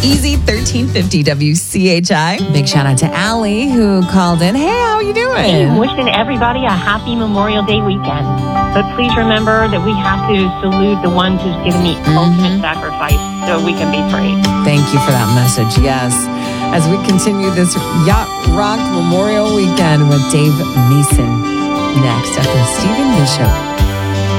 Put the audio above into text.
Easy 1350 WCHI. Big shout out to Allie who called in. Hey, how are you doing? Hey, I'm wishing everybody a happy Memorial Day weekend. But please remember that we have to salute the ones who's given the ultimate sacrifice so we can be free. Thank you for that message. Yes. As we continue this Yacht Rock Memorial Weekend with Dave Mason next after Stephen Bishop.